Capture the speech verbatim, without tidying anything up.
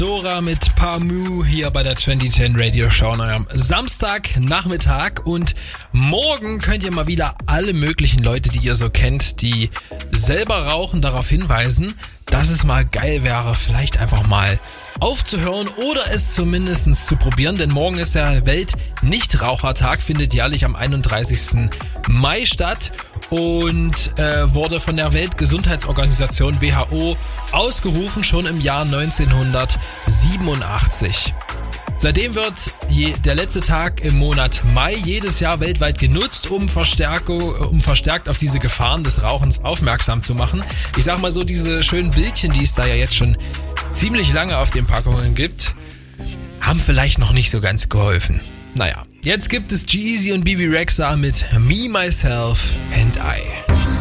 Dora mit Pamu hier bei der zwanzig zehn Radio Show an eurem Samstagnachmittag, und morgen könnt ihr mal wieder alle möglichen Leute, die ihr so kennt, die selber rauchen, darauf hinweisen, dass es mal geil wäre, vielleicht einfach mal aufzuhören oder es zumindest zu probieren, denn morgen ist der Welt-Nichtrauchertag, findet jährlich am einunddreißigsten Mai statt und äh, wurde von der Weltgesundheitsorganisation W H O ausgerufen, schon im Jahr neunzehnhundertsiebenundachtzig. Seitdem wird je, der letzte Tag im Monat Mai jedes Jahr weltweit genutzt, um, um verstärkt auf diese Gefahren des Rauchens aufmerksam zu machen. Ich sag mal so, diese schönen Bildchen, die es da ja jetzt schon ziemlich lange auf den Packungen gibt, haben vielleicht noch nicht so ganz geholfen. Naja, jetzt gibt es G-Eazy und Bebe Rexha mit Me, Myself and I.